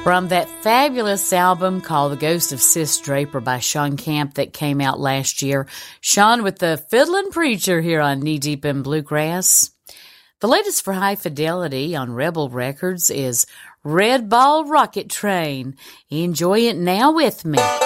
From that fabulous album called The Ghost of Sis Draper by Shawn Camp that came out last year, Shawn with the Fiddlin' Preacher here on Knee Deep in Bluegrass. The latest for High Fidelity on Rebel Records is Red Ball Rocket Train. Enjoy it now with me.